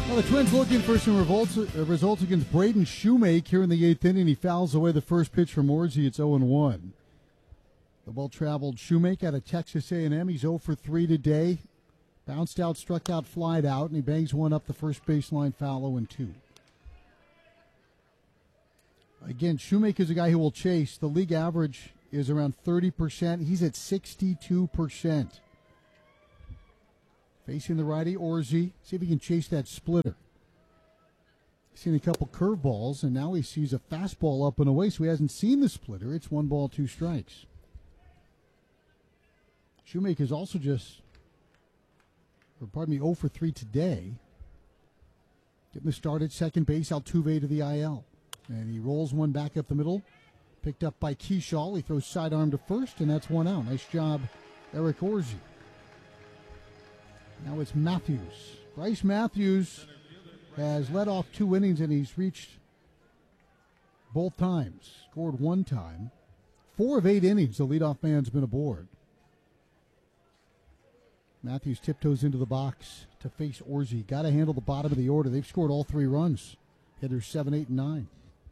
Well, the Twins looking for some results against Braden Shoemake here in the 8th inning. He fouls away the first pitch from Orsi. It's 0-1. The well-traveled Shoemake out of Texas A&M. He's 0 for 3 today. Bounced out, struck out, flied out, and he bangs one up the first baseline foul, 0-2. Again, Shoemake is a guy who will chase. The league average is around 30%. He's at 62%. Facing the righty, Orsi. See if he can chase that splitter. He's seen a couple curveballs, and now he sees a fastball up and away, so he hasn't seen the splitter. It's 1 ball, 2 strikes. Shoemake is also 0 for 3 today. Getting the start at second base, Altuve to the IL. And he rolls one back up the middle. Picked up by Keyshaw. He throws sidearm to first, and that's 1 out. Nice job, Eric Orsi. Now it's Matthews. Bryce Matthews has led off 2 innings, and he's reached both times. Scored 1 time. 4 of 8 innings, the leadoff man's been aboard. Matthews tiptoes into the box to face Orsi. Got to handle the bottom of the order. They've scored all 3 runs. Hitters 7, 8, and 9.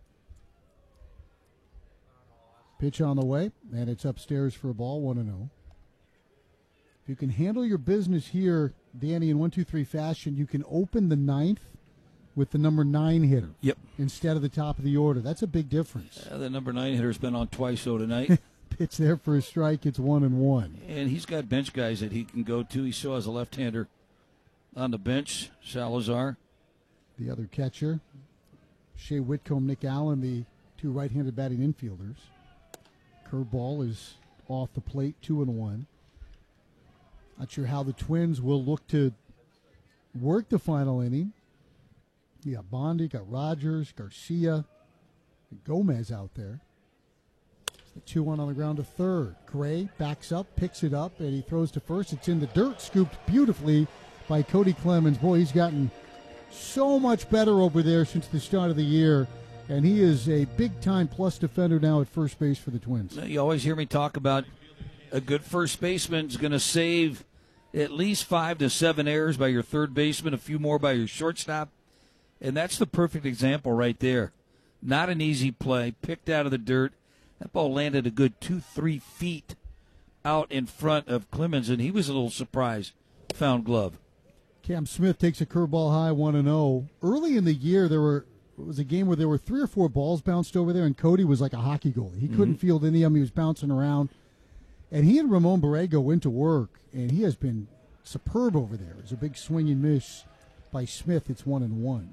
Pitch on the way, and it's upstairs for a ball, 1-0. If you can handle your business here, Danny, in 1-2-3 fashion, you can open the 9th with the number 9 hitter. Yep. Instead of the top of the order. That's a big difference. The number 9 hitter's been on twice so tonight. Pitch there for a strike. It's 1-1. And he's got bench guys that he can go to. He still has a left-hander on the bench, Salazar. The other catcher, Shea Whitcomb, Nick Allen, the 2 right-handed batting infielders. Curveball is off the plate, 2-1. Not sure how the Twins will look to work the final inning. You got Bondi, got Rogers, Garcia, Gomez out there. The 2-1 on the ground to third. Gray backs up, picks it up, and he throws to first. It's in the dirt, scooped beautifully by Cody Clemens. Boy, he's gotten so much better over there since the start of the year, and he is a big-time plus defender now at first base for the Twins. You always hear me talk about a good first baseman is going to save at least 5 to 7 errors by your third baseman, a few more by your shortstop, and that's the perfect example right there. Not an easy play, picked out of the dirt. That ball landed a good 2-3 feet out in front of Clemens, and he was a little surprised. Found glove. Cam Smith takes a curveball high, 1-0. Early in the year, it was a game where there were 3 or 4 balls bounced over there, and Cody was like a hockey goalie. He couldn't field any of them. He was bouncing around. And he and Ramon Borrego went to work, and he has been superb over there. It's a big swing and miss by Smith. It's 1-1.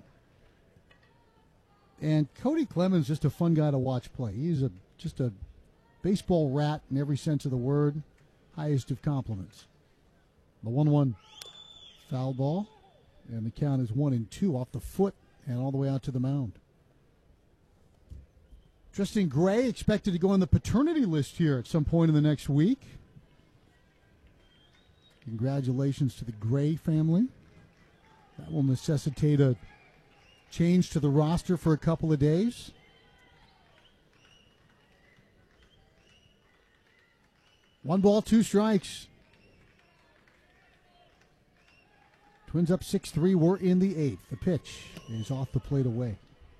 And Cody Clemens, just a fun guy to watch play. He's just a baseball rat in every sense of the word. Highest of compliments. The 1-1 foul ball, and the count is 1-2 off the foot and all the way out to the mound. Tristan Gray expected to go on the paternity list here at some point in the next week. Congratulations to the Gray family. That will necessitate a change to the roster for a couple of days. One ball, 2 strikes. Twins up 6-3. We're in the 8th. The pitch is off the plate away.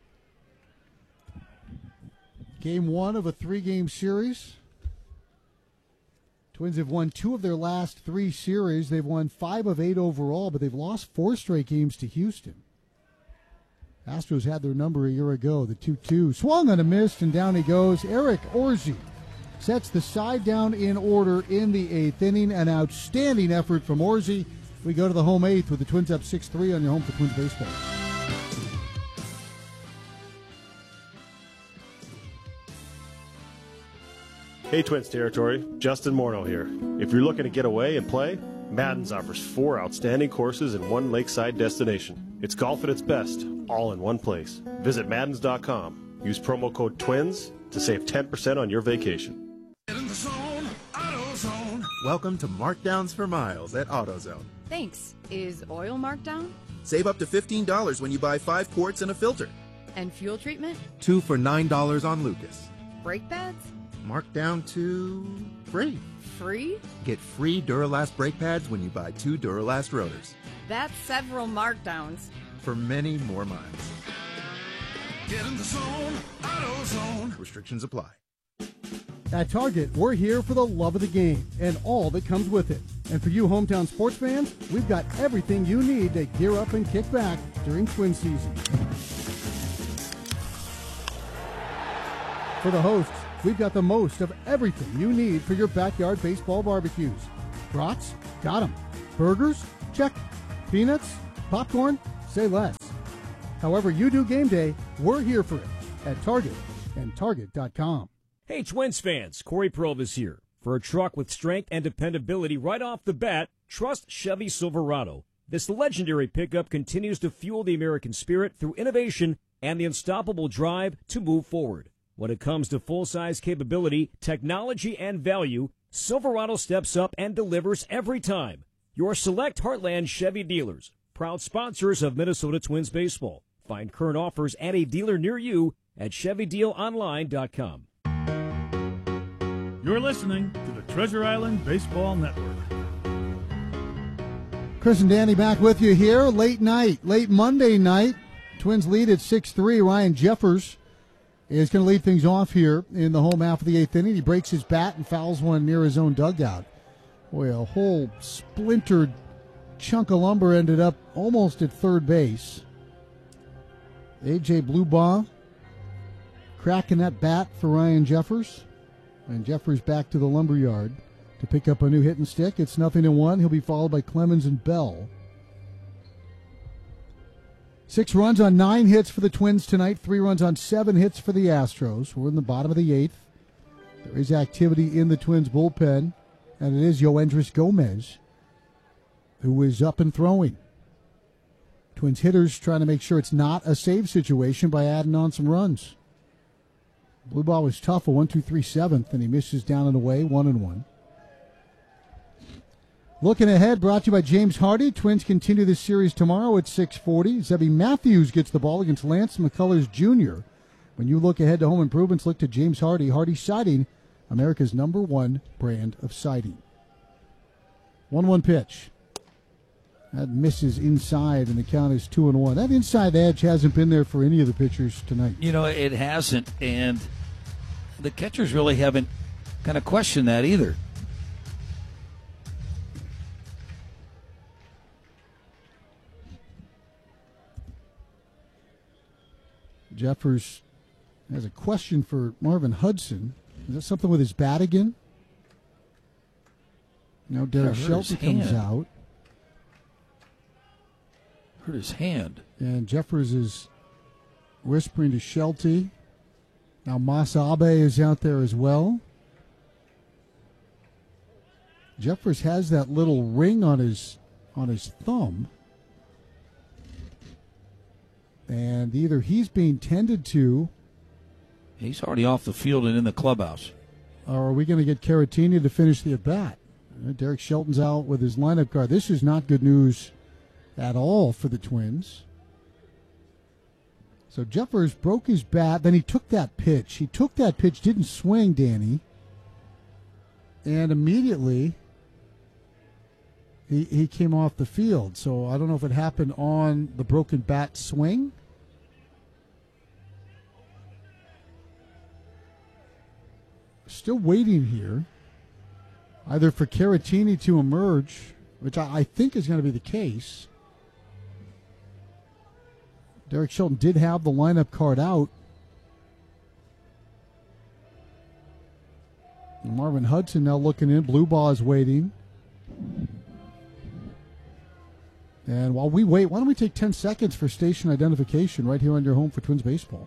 Game 1 of a 3-game series. Twins have won 2 of their last 3 series. They've won 5 of 8 overall, but they've lost 4 straight games to Houston. Astros had their number a year ago, the 2-2. Swung on a miss, and down he goes. Eric Orsi sets the side down in order in the 8th inning. An outstanding effort from Orsi. We go to the home 8th with the Twins up 6-3 on your home for Twins baseball. Hey Twins territory, Justin Morneau here. If you're looking to get away and play, Madden's offers 4 outstanding courses in 1 lakeside destination. It's golf at its best, all in one place. Visit Maddens.com. Use promo code TWINS to save 10% on your vacation. In the zone, AutoZone. Welcome to Markdowns for Miles at AutoZone. Thanks. Is oil marked down? Save up to $15 when you buy 5 quarts and a filter. And fuel treatment? 2 for $9 on Lucas. Brake pads? Marked down to free. Free? Get free Duralast brake pads when you buy 2 Duralast rotors. That's several markdowns. for many more miles. Get in the zone, AutoZone. Restrictions apply. At Target, we're here for the love of the game and all that comes with it. And for you hometown sports fans, we've got everything you need to gear up and kick back during Twin season. For the hosts, we've got the most of everything you need for your backyard baseball barbecues. Brats? Got 'em. Burgers? Check. Peanuts? Popcorn? Say less. However you do game day, we're here for it at Target and Target.com. Hey, Twins fans, Corey Provus here. For a truck with strength and dependability right off the bat, trust Chevy Silverado. This legendary pickup continues to fuel the American spirit through innovation and the unstoppable drive to move forward. When it comes to full-size capability, technology, and value, Silverado steps up and delivers every time. Your select Heartland Chevy dealers, proud sponsors of Minnesota Twins baseball. Find current offers at a dealer near you at ChevyDealOnline.com. You're listening to the Treasure Island Baseball Network. Chris and Danny back with you here. Late Monday night. Twins lead at 6-3. Ryan Jeffers is going to lead things off here in the home half of the eighth inning. He breaks his bat and fouls one near his own dugout. Boy, a whole splintered chunk of lumber ended up almost at third base. A.J. Blubaugh cracking that bat for Ryan Jeffers. And Jeffers back to the lumberyard to pick up a new hitting stick. It's 0-1. He'll be followed by Clemens and Bell. 6 runs on 9 hits for the Twins tonight. 3 runs on 7 hits for the Astros. We're in the bottom of the 8th. There is activity in the Twins bullpen, and it is Yoendris Gomez who is up and throwing. Twins hitters trying to make sure it's not a save situation by adding on some runs. Blubaugh was tough, a 1-2-3 7th, and he misses down and away, 1-1. Looking ahead, brought to you by James Hardy. Twins continue this series tomorrow at 6:40. Zebby Matthews gets the ball against Lance McCullers Jr. When you look ahead to home improvements, look to James Hardy. Hardy Siding, America's #1 brand of siding. 1-1 pitch. That misses inside, and the count is 2-1. That inside edge hasn't been there for any of the pitchers tonight. You know, it hasn't, and the catchers really haven't kind of questioned that either. Jeffers has a question for Marvin Hudson. Is that something with his bat again? Now Derek Shelton comes out. Hurt his hand. And Jeffers is whispering to Shelty. Now Masabe is out there as well. Jeffers has that little ring on his thumb. And either he's being tended to. He's already off the field and in the clubhouse. Or are we going to get Caratini to finish the at-bat? Derek Shelton's out with his lineup card. This is not good news at all for the Twins. So Jeffers broke his bat. Then he took that pitch. Didn't swing, Danny. And immediately he came off the field. So I don't know if it happened on the broken bat swing. Still waiting here, either for Caratini to emerge, which I think is going to be the case. Derek Shelton did have the lineup card out. And Marvin Hudson now looking in. Blubaugh is waiting. And while we wait, why don't we take 10 seconds for station identification right here on your home for Twins baseball.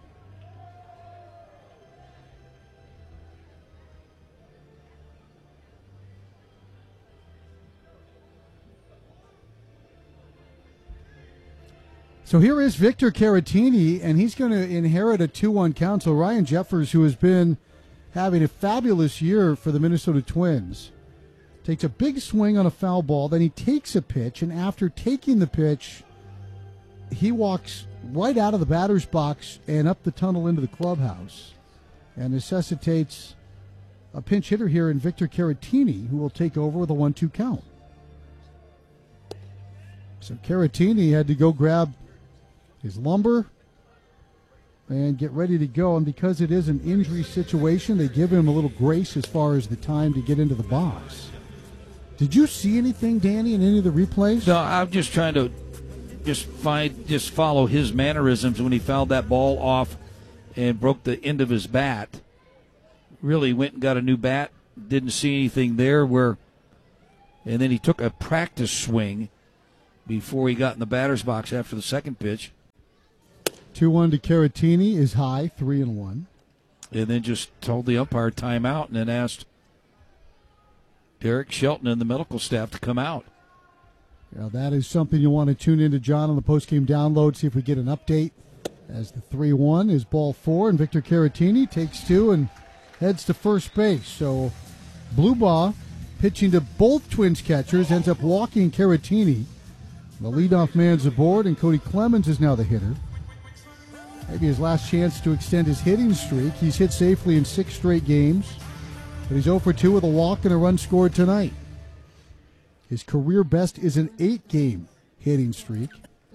So here is Victor Caratini, and he's going to inherit a 2-1 count. So Ryan Jeffers, who has been having a fabulous year for the Minnesota Twins, takes a big swing on a foul ball. Then he takes a pitch, and after taking the pitch, he walks right out of the batter's box and up the tunnel into the clubhouse and necessitates a pinch hitter here in Victor Caratini, who will take over with a 1-2 count. So Caratini had to go grab his lumber and get ready to go. And because it is an injury situation, they give him a little grace as far as the time to get into the box. Did you see anything, Danny, in any of the replays? No, I'm just trying to just follow his mannerisms when he fouled that ball off and broke the end of his bat. Really went and got a new bat. Didn't see anything there and then he took a practice swing before he got in the batter's box after the second pitch. 2-1 to Caratini is high, 3-1. And then just told the umpire timeout and then asked Derek Shelton and the medical staff to come out. Now that is something you want to tune into, John, on the postgame download, see if we get an update. As the 3-1 is ball 4, and Victor Caratini takes 2 and heads to first base. So Blubaugh pitching to both Twins catchers, ends up walking Caratini. The leadoff man's aboard, and Cody Clemens is now the hitter. Maybe his last chance to extend his hitting streak. He's hit safely in 6 straight games, but he's 0 for 2 with a walk and a run scored tonight. His career best is an 8-game hitting streak.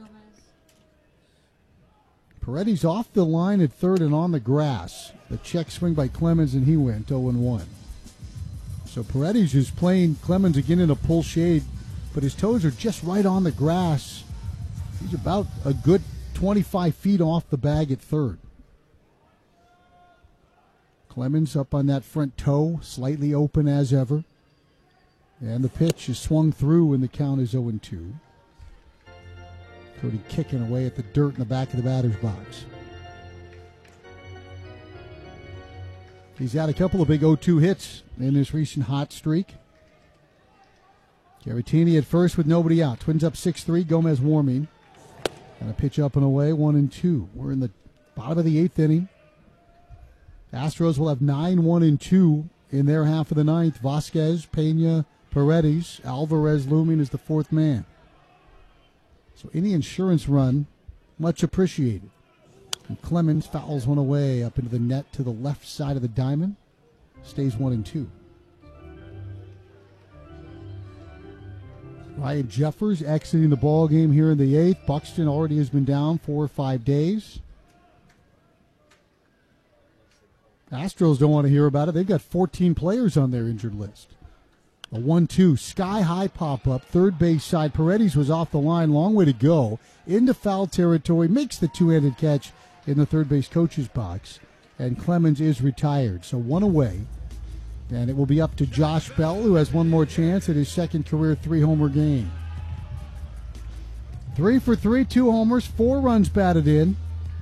Paredes off the line at third and on the grass. The check swing by Clemens, and he went 0-1. So Paredes is playing Clemens again in a pull shade, but his toes are just right on the grass. He's about a good 25 feet off the bag at third. Clemens up on that front toe, slightly open as ever. And the pitch is swung through, and the count is 0-2. Cody kicking away at the dirt in the back of the batter's box. He's had a couple of big 0-2 hits in this recent hot streak. Caratini at first with nobody out. Twins up 6-3. Gomez warming. And a pitch up and away, 1-2. We're in the bottom of the 8th inning. Astros will have 9-1-2 in their half of the 9th. Vasquez, Pena, Paredes, Alvarez looming as the 4th man. So any insurance run, much appreciated. And Clemens fouls one away up into the net to the left side of the diamond. Stays 1-2. Ryan Jeffers exiting the ball game here in the 8th. Buxton already has been down 4 or 5 days. Astros don't want to hear about it. They've got 14 players on their injured list. A 1-2 sky-high pop-up, third base side. Paredes was off the line, long way to go. Into foul territory, makes the two-handed catch in the third base coach's box. And Clemens is retired, so 1 away. And it will be up to Josh Bell, who has one more chance at his second career 3-homer game. 3 for 3, 2 homers, 4 runs batted in.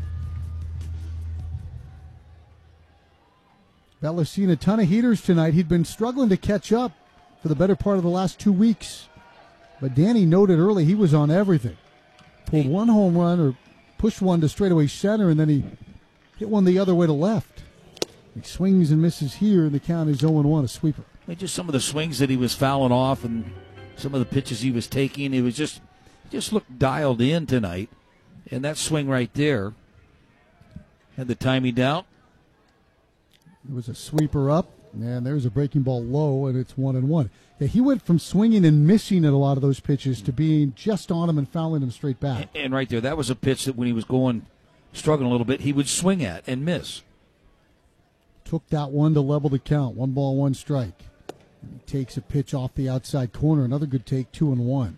Bell has seen a ton of heaters tonight. He'd been struggling to catch up for the better part of the last 2 weeks. But Danny noted early he was on everything. Pulled 1 home run or pushed one to straightaway center, and then he hit one the other way to left. He swings and misses here, and the count is 0-1, a sweeper. Just some of the swings that he was fouling off and some of the pitches he was taking, it was just looked dialed in tonight. And that swing right there had the timing down. It was a sweeper up, and there's a breaking ball low, and it's 1-1. Yeah, he went from swinging and missing at a lot of those pitches to being just on him and fouling him straight back. And right there, that was a pitch that when he was struggling a little bit, he would swing at and miss. Took that one to level the count. 1 ball, 1 strike. And he takes a pitch off the outside corner. Another good take, 2-1.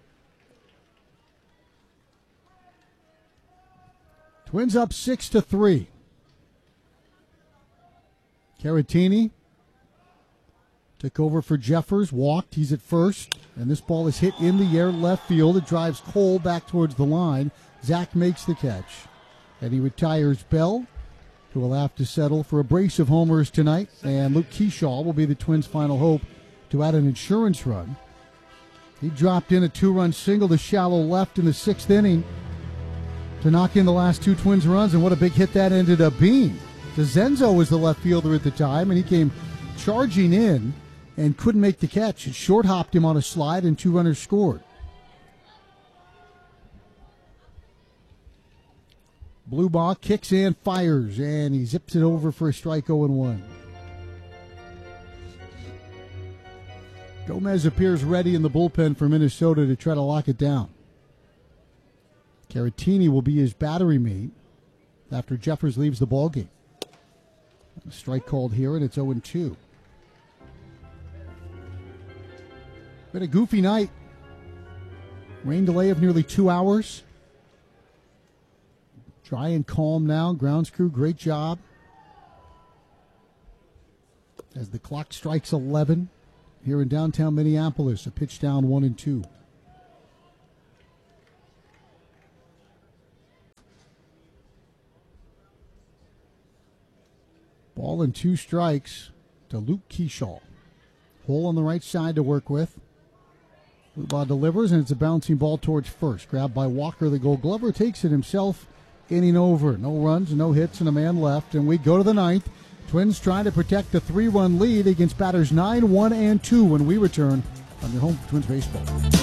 Twins up 6-3. Caratini took over for Jeffers, walked. He's at first, and this ball is hit in the air left field. It drives Cole back towards the line. Zach makes the catch, and he retires Bell, who will have to settle for a brace of homers tonight. And Luke Keyshaw will be the Twins' final hope to add an insurance run. He dropped in a 2-run single to shallow left in the 6th inning to knock in the last 2 Twins runs, and what a big hit that ended up being. DeZenzo was the left fielder at the time, and he came charging in and couldn't make the catch. It short-hopped him on a slide, and 2 runners scored. Blubaugh kicks and fires, and he zips it over for a strike, 0-1. Gomez appears ready in the bullpen for Minnesota to try to lock it down. Caratini will be his battery mate after Jeffers leaves the ball game. A strike called here, and it's 0-2. Been a goofy night. Rain delay of nearly 2 hours. Dry and calm now. Grounds crew, great job. As the clock strikes 11 here in downtown Minneapolis, a pitch down 1-2. Ball and 2 strikes to Luke Keyshaw. Hole on the right side to work with. Lubaugh delivers, and it's a bouncing ball towards first. Grabbed by Walker, the Gold Glover, takes it himself. Inning over. No runs, no hits, and a man left. And we go to the ninth. Twins trying to protect the 3-run lead against batters 9, 1, and 2 when we return on your home for Twins baseball.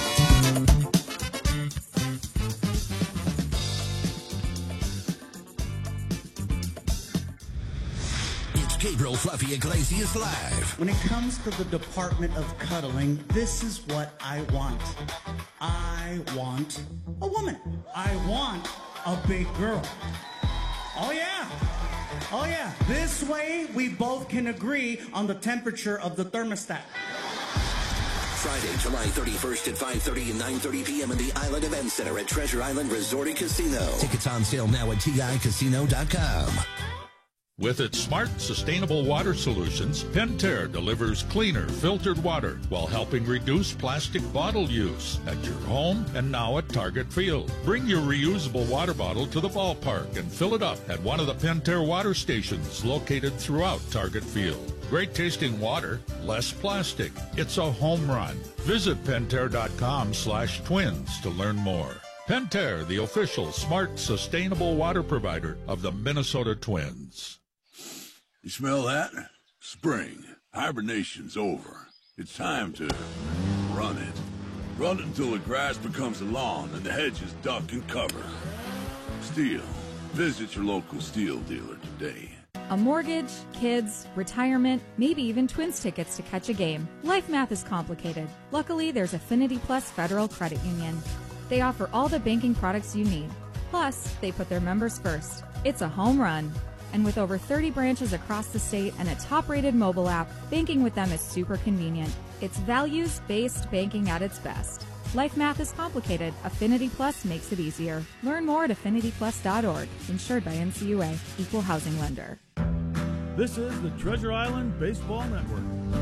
Gabriel Fluffy Iglesias live. When it comes to the department of cuddling, this is what I want. I want a woman. I want a big girl. Oh yeah. Oh yeah. This way we both can agree on the temperature of the thermostat. Friday, July 31st at 5:30 and 9:30 p.m. in the Island Event Center at Treasure Island Resort and Casino. Tickets on sale now at TICasino.com. With its smart, sustainable water solutions, Pentair delivers cleaner, filtered water while helping reduce plastic bottle use at your home and now at Target Field. Bring your reusable water bottle to the ballpark and fill it up at one of the Pentair water stations located throughout Target Field. Great tasting water, less plastic. It's a home run. Visit Pentair.com/twins to learn more. Pentair, the official smart, sustainable water provider of the Minnesota Twins. You smell that? Spring. Hibernation's over. It's time to run it. Run it until the grass becomes a lawn and the hedges duck and cover. Steel. Visit your local Steel dealer today. A mortgage, kids, retirement, maybe even Twins tickets to catch a game. Life math is complicated. Luckily, there's Affinity Plus Federal Credit Union. They offer all the banking products you need. Plus, they put their members first. It's a home run. And with over 30 branches across the state and a top-rated mobile app, banking with them is super convenient. It's values-based banking at its best. Life math is complicated. Affinity Plus makes it easier. Learn more at affinityplus.org. Insured by NCUA. Equal housing lender. This is the Treasure Island Baseball Network.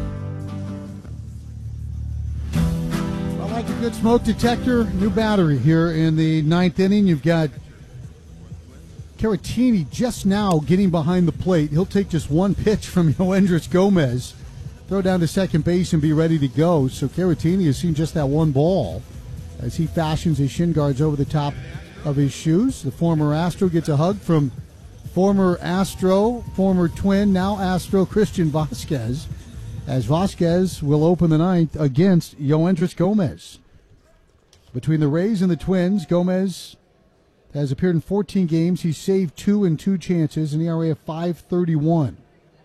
I like a good smoke detector. New battery here in the ninth inning. You've got Caratini just now getting behind the plate. He'll take just one pitch from Yoendris Gomez, throw down to second base and be ready to go. So Caratini has seen just that one ball as he fashions his shin guards over the top of his shoes. The former Astro gets a hug from former Astro, former Twin, now Astro Christian Vasquez, as Vasquez will open the ninth against Yoendris Gomez. Between the Rays and the Twins, Gomez has appeared in 14 games. He's saved 2 in 2 chances, an ERA of 5.31.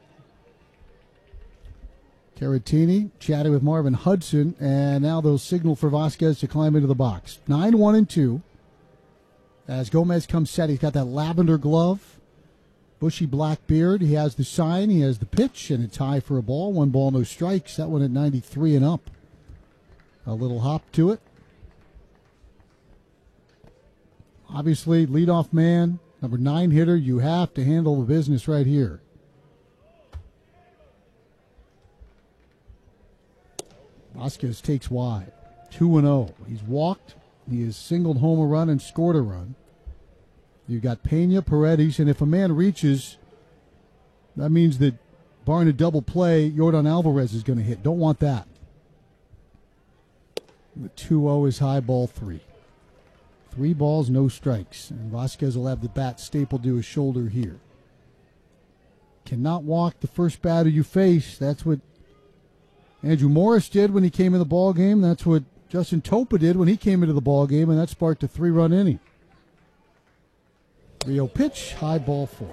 Caratini chatted with Marvin Hudson, and now they'll signal for Vasquez to climb into the box. 9-1-2. As Gomez comes set, he's got that lavender glove, bushy black beard. He has the sign, he has the pitch, and it's high for a ball. 1 ball, no strikes. That one at 93 and up. A little hop to it. Obviously, leadoff man, number 9 hitter, you have to handle the business right here. Vasquez takes wide, 2-0. He's walked, he has singled home a run and scored a run. You've got Pena, Paredes, and if a man reaches, that means that barring a double play, Yordan Alvarez is going to hit. Don't want that. The 2-0 is high, ball 3. 3 balls, no strikes. And Vasquez will have the bat stapled to his shoulder here. Cannot walk the first batter you face. That's what Andrew Morris did when he came in the ball game. That's what Justin Topa did when he came into the ball game, and that sparked a 3-run inning. 3-0 pitch, high, ball 4.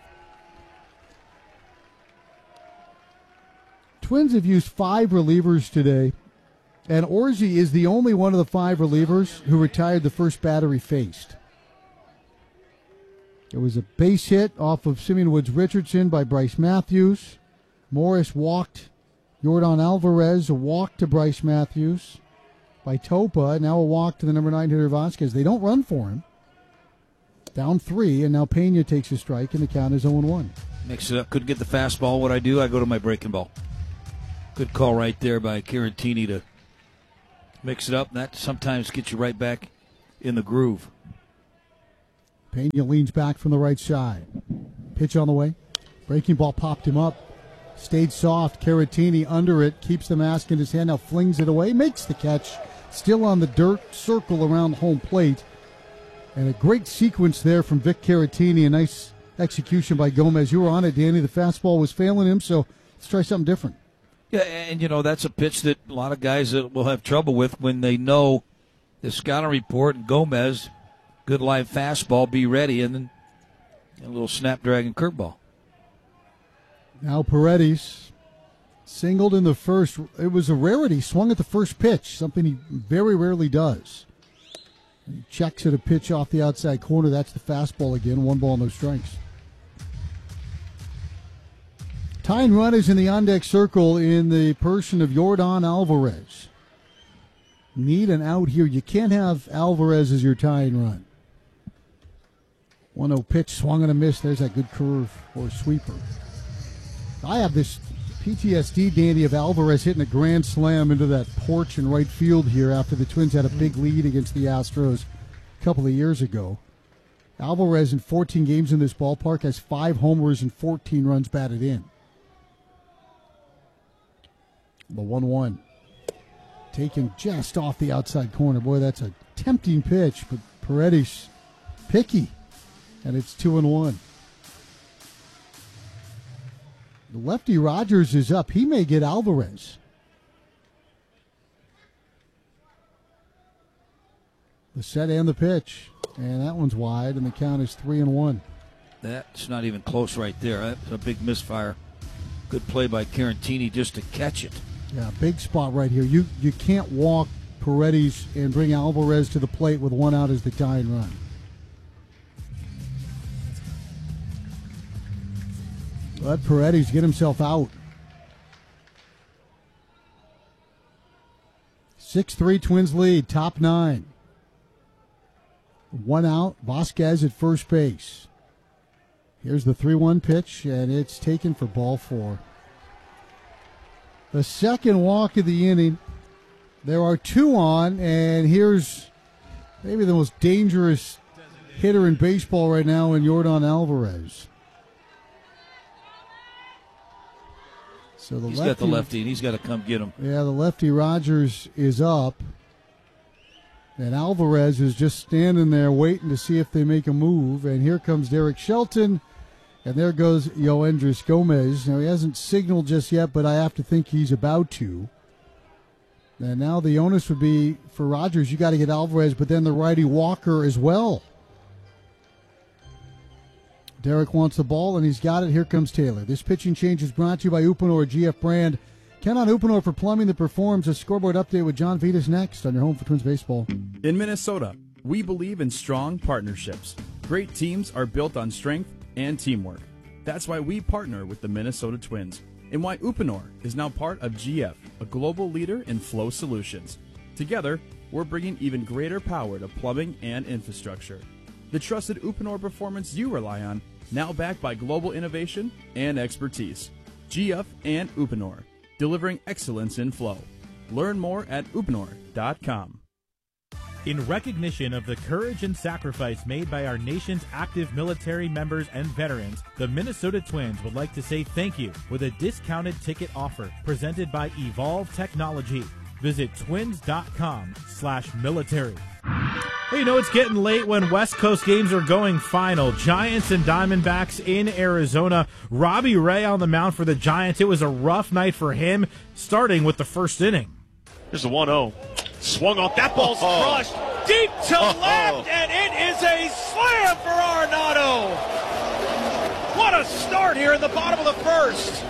Twins have used 5 relievers today, and Orsi is the only one of the 5 relievers who retired the first batter he faced. There was a base hit off of Simeon Woods-Richardson by Bryce Matthews. Morris walked Yordan Alvarez, a walk to Bryce Matthews by Topa. Now a walk to the number 9 hitter Vasquez. They don't run for him. Down 3, and now Pena takes a strike, and the count is 0-1. Mix it up. Couldn't get the fastball. What I do, I go to my breaking ball. Good call right there by Caratini to mix it up. That sometimes gets you right back in the groove. Pena leans back from the right side. Pitch on the way. Breaking ball popped him up. Stayed soft. Caratini under it. Keeps the mask in his hand. Now flings it away. Makes the catch. Still on the dirt. Circle around home plate. And a great sequence there from Vic Caratini. A nice execution by Gomez. You were on it, Danny. The fastball was failing him, so let's try something different. Yeah, and, that's a pitch that a lot of guys will have trouble with when they know the scouting report and Gomez, good live fastball, be ready, and then a little snap-dragon curveball. Now Paredes singled in the first. It was a rarity. Swung at the first pitch, something he very rarely does. He checks at a pitch off the outside corner. That's the fastball again. 1 ball, no strikes. Tying run is in the on-deck circle in the person of Yordan Alvarez. Need an out here. You can't have Alvarez as your tying run. 1-0 pitch, swung and a miss. There's that good curve or sweeper. I have this PTSD, Danny, of Alvarez hitting a grand slam into that porch in right field here after the Twins had a big lead against the Astros a couple of years ago. Alvarez in 14 games in this ballpark has 5 homers and 14 runs batted in. The 1-1. Taken just off the outside corner. Boy, that's a tempting pitch, but Paredes picky, and it's 2-1. The lefty Rogers is up. He may get Alvarez. The set and the pitch. And that one's wide, and the count is 3-1. That's not even close right there. That's a big misfire. Good play by Caratini just to catch it. Yeah, big spot right here. You can't walk Paredes and bring Alvarez to the plate with 1 out as the tying run. Let Paredes get himself out. 6-3 Twins lead, top 9. 1 out, Vasquez at first base. Here's the 3-1 pitch, and it's taken for ball 4. The second walk of the inning. There are 2 on, and here's maybe the most dangerous hitter in baseball right now in Yordan Alvarez. So he's got the lefty, and he's got to come get him. Yeah, the lefty Rogers is up. And Alvarez is just standing there waiting to see if they make a move. And here comes Derek Shelton. And there goes Yoendris Gomez. Now, he hasn't signaled just yet, but I have to think he's about to. And now the onus would be for Rogers, you got to get Alvarez, but then the righty Walker as well. Derek wants the ball, and he's got it. Here comes Taylor. This pitching change is brought to you by Uponor GF brand. Count on Uponor for plumbing that performs. A scoreboard update with John Vitas next on your home for Twins baseball. In Minnesota, we believe in strong partnerships. Great teams are built on strength and teamwork. That's why we partner with the Minnesota Twins, and why Uponor is now part of GF, a global leader in flow solutions. Together, we're bringing even greater power to plumbing and infrastructure. The trusted Uponor performance you rely on, now backed by global innovation and expertise. GF and Uponor, delivering excellence in flow. Learn more at uponor.com. In recognition of the courage and sacrifice made by our nation's active military members and veterans, the Minnesota Twins would like to say thank you with a discounted ticket offer presented by Evolve Technology. Visit twins.com/military. Well, it's getting late when West Coast games are going final. Giants and Diamondbacks in Arizona. Robbie Ray on the mound for the Giants. It was a rough night for him, starting with the first inning. Here's the 1-0. Swung off. That ball's crushed deep to left, and it is a slam for Arenado. What a start here in the bottom of the first.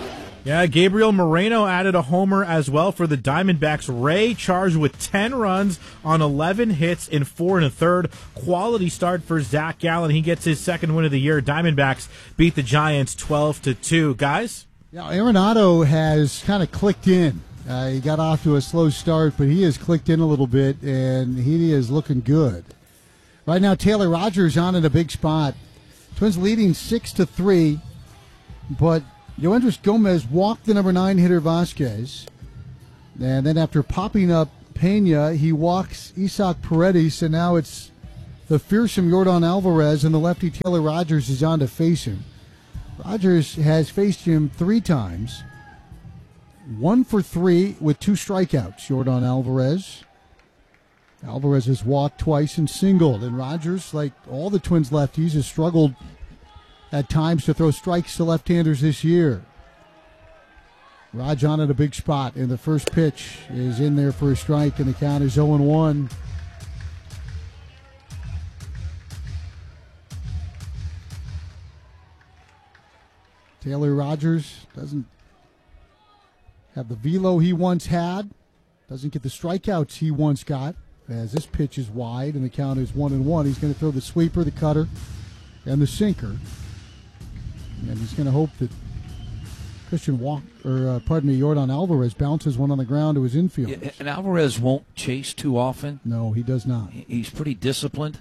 Yeah, Gabriel Moreno added a homer as well for the Diamondbacks. Ray charged with 10 runs on 11 hits in 4 1/3. Quality start for Zach Gallen. He gets his second win of the year. Diamondbacks beat the Giants 12-2. Guys? Yeah, Arenado has kind of clicked in. He got off to a slow start, but he has clicked in a little bit, and he is looking good. Right now, Taylor Rogers on in a big spot. Twins leading 6-3, but Yoendris Gomez walked the number 9 hitter Vasquez, and then after popping up Pena, he walks Isaac Paredes, and now it's the fearsome Yordan Alvarez, and the lefty Taylor Rogers is on to face him. Rogers has faced him 3 times, 1 for 3 with 2 strikeouts. Yordan Alvarez. Alvarez has walked twice and singled, and Rogers, like all the Twins lefties, has struggled at times to throw strikes to left-handers this year. Raj on at a big spot, and the first pitch is in there for a strike, and the count is 0-1. Taylor Rogers doesn't have the velo he once had, doesn't get the strikeouts he once got, as this pitch is wide, and the count is 1-1. He's going to throw the sweeper, the cutter, and the sinker. And he's going to hope that Yordan Alvarez bounces one on the ground to his infield. Yeah, and Alvarez won't chase too often. No, he does not. He's pretty disciplined.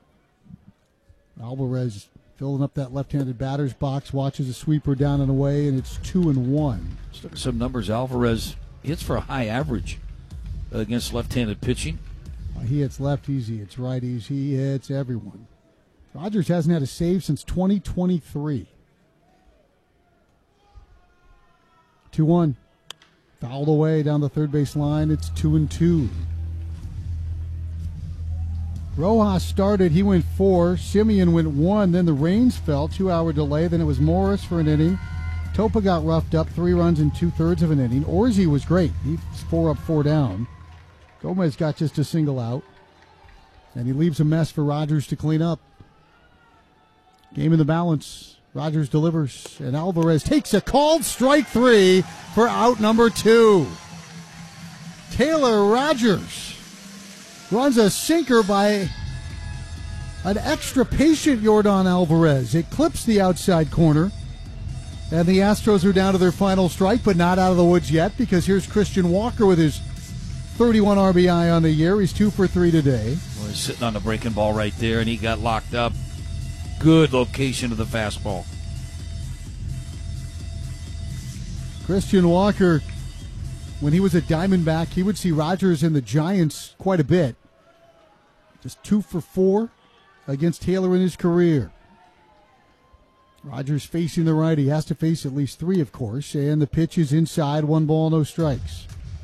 Alvarez filling up that left-handed batter's box, watches a sweeper down and away, and it's 2-1. Let's look at some numbers. Alvarez hits for a high average against left-handed pitching. He hits lefties, he hits righties, he hits everyone. Rogers hasn't had a save since 2023. 2-1. Fouled away down the third base line. It's 2-2. Rojas started. He went 4. Simeon went 1. Then the rains fell. 2-hour delay. Then it was Morris for an inning. Topa got roughed up. 3 runs in 2/3 of an inning. Orsi was great. He's 4 up, 4 down. Gomez got just a single out. And he leaves a mess for Rogers to clean up. Game in the balance. Rogers delivers, and Alvarez takes a called strike 3 for out number 2. Taylor Rogers runs a sinker by an extra patient Yordan Alvarez. It clips the outside corner, and the Astros are down to their final strike, but not out of the woods yet, because here's Christian Walker with his 31 RBI on the year. He's 2 for 3 today. Well, he's sitting on the breaking ball right there, and he got locked up. Good location of the fastball. Christian Walker, when he was a Diamondback, he would see Rogers and the Giants quite a bit. Just 2 for 4 against Taylor in his career. Rogers facing the right. He has to face at least 3, of course, and the pitch is inside. 1 ball, no strikes.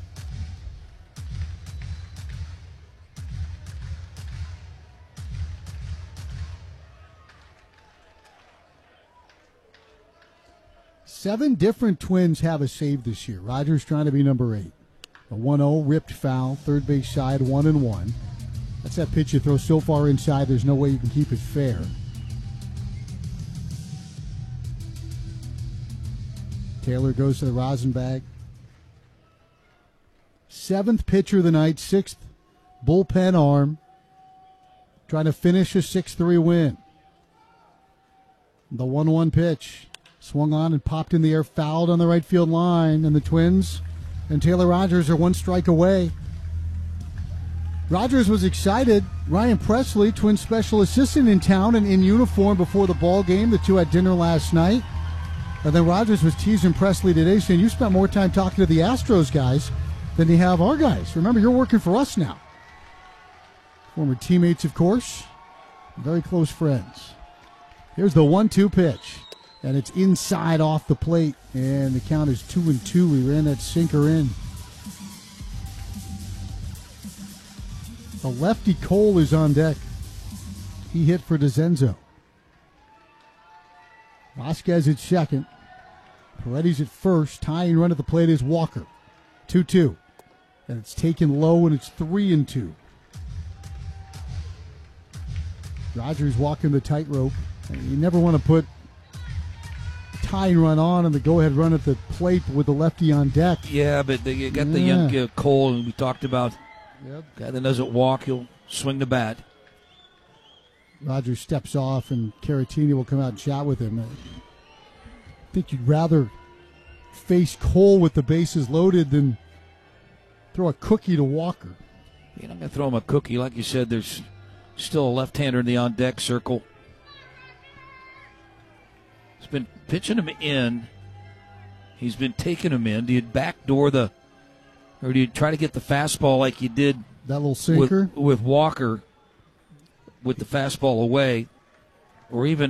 Seven different Twins have a save this year. Rogers trying to be number 8. A 1-0 ripped foul, third base side, 1-1. That's that pitch you throw so far inside, there's no way you can keep it fair. Taylor goes to the rosin bag. 7th pitcher of the night, 6th bullpen arm. Trying to finish a 6-3 win. The 1-1 pitch. Swung on and popped in the air, fouled on the right field line, and the Twins and Taylor Rogers are 1 strike away. Rogers was excited. Ryan Presley, Twins special assistant in town and in uniform before the ball game. The two had dinner last night. And then Rogers was teasing Presley today, saying, you spent more time talking to the Astros guys than you have our guys. Remember, you're working for us now. Former teammates, of course. Very close friends. Here's the 1-2 pitch. And it's inside off the plate, and the count is 2-2. We ran that sinker in. The lefty Cole is on deck. He hit for DeZenzo. Vasquez at second. Paredes at first. Tying run at the plate is Walker. 2-2. And it's taken low, and it's 3-2. Rogers walking the tightrope. You never want to put tying run on and the go-ahead run at the plate with the lefty on deck. Yeah, but they got the young Cole, and we talked about. Yep. Guy that doesn't walk, he'll swing the bat. Rogers steps off, and Caratini will come out and chat with him. I think you'd rather face Cole with the bases loaded than throw a cookie to Walker. You're not going to throw him a cookie. Like you said, there's still a left-hander in the on-deck circle. He's been pitching him in. He's been taking him in. Do you backdoor or do you try to get the fastball like you did that little sinker with Walker with the fastball away, or even